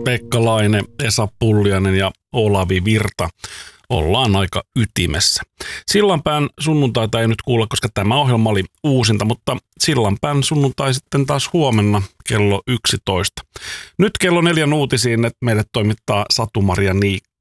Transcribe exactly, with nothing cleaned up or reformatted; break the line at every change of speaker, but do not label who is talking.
Pekka Laine, Esa Pulliainen ja Olavi Virta. Ollaan aika ytimessä. Sillanpään sunnuntaita ei nyt kuulla, koska tämä ohjelma oli uusinta, mutta Sillanpään sunnuntai sitten taas huomenna kello yksitoista. Nyt kello neljän uutisiin, että meille toimittaa Satu-Maria Niikko.